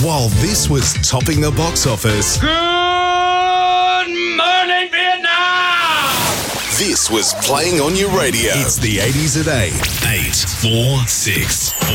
while this was topping the box office. Good morning, Vietnam! This was playing on your radio. It's the 80s at 8. 8, 4, 6.